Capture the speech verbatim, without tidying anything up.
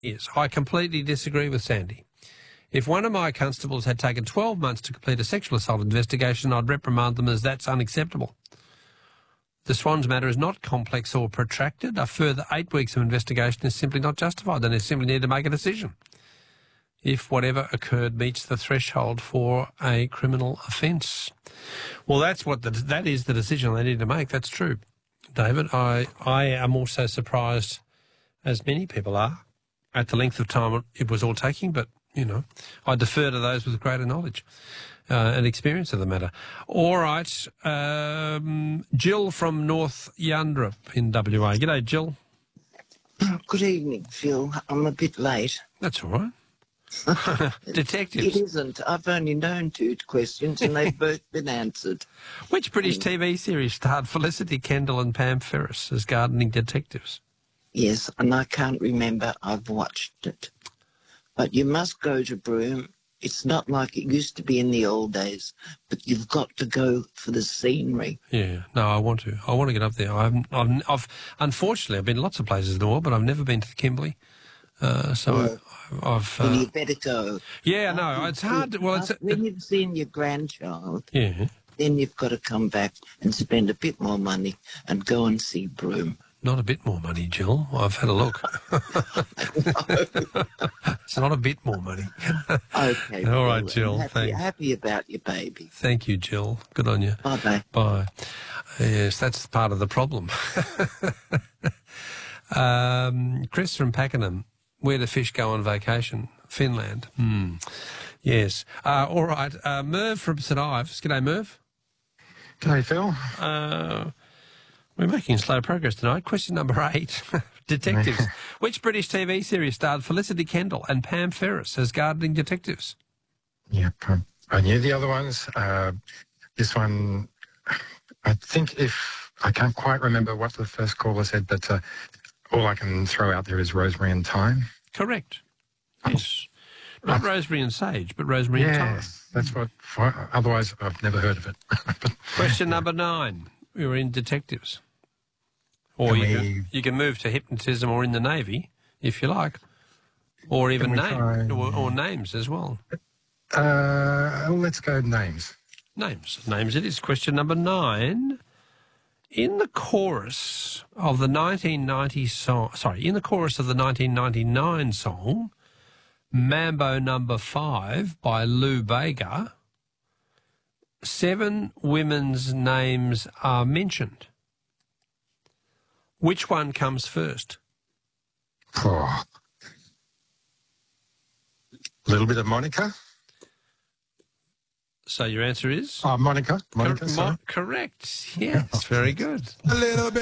Yes, I completely disagree with Sandy. If one of my constables had taken twelve months to complete a sexual assault investigation, I'd reprimand them as that's unacceptable. The Swans matter is not complex or protracted. A further eight weeks of investigation is simply not justified. They need- simply need to make a decision if whatever occurred meets the threshold for a criminal offence. Well, that's what the, that is the decision they need to make. That's true, David. I I am also surprised, as many people are, at the length of time it was all taking, but, you know, I defer to those with greater knowledge uh, and experience of the matter. All right, um, Jill from North Yandrup in W A. G'day, Jill. Good evening, Phil. I'm a bit late. That's all right. Detectives. It isn't. I've only known two questions and they've both been answered. Which British T V series starred Felicity Kendall and Pam Ferris as gardening detectives? Yes, and I can't remember. I've watched it. But you must go to Broome. It's not like it used to be in the old days, but you've got to go for the scenery. Yeah, no, I want to. I want to get up there. I haven't, I've, I've, unfortunately, I've been lots of places in the world, but I've never been to the Kimberley. Uh, so Well, I, I've... Uh, Well, you better go. yeah, no, it's hard. To, well, it's... When you've seen your grandchild, Yeah. then you've got to come back and spend a bit more money and go and see Broome. Not a bit more money, Jill. I've had a look. It's not a bit more money. Okay. All right, Phil, Jill. Happy, Thanks. happy about your baby. Thank you, Jill. Good on you. Bye-bye. Bye. Yes, that's part of the problem. um, Chris from Pakenham. Where do fish go on vacation? Finland. Hmm. Yes. Uh, all right. Uh, Merv from St Ives. G'day, Merv. G'day, Phil. Uh, we're making slow progress tonight. Question number eight. Detectives. Which British T V series starred Felicity Kendall and Pam Ferris as gardening detectives? Yep, um, I knew the other ones. Uh, this one, I think if, I can't quite remember what the first caller said, but uh, all I can throw out there is Rosemary and Thyme. Correct. Yes. Not Rosemary and Sage, but Rosemary and Thyme. Yes, that's what, for, otherwise I've never heard of it. Question number nine. We were in detectives. Or Can you, we- can, you can move to hypnotism or in the Navy, if you like. Or even we name, try- or, or names as well. Uh, let's go names. Names. Names it is. Question number nine. In the chorus of the nineteen ninety song, sorry, in the chorus of the nineteen ninety-nine song, Mambo Number Five by Lou Bega, seven women's names are mentioned. Which one comes first? Oh. A little bit of Monica. So your answer is? Oh, Monica. Monica, Cor- sorry. Mo- correct. Yes, very good. A little bit.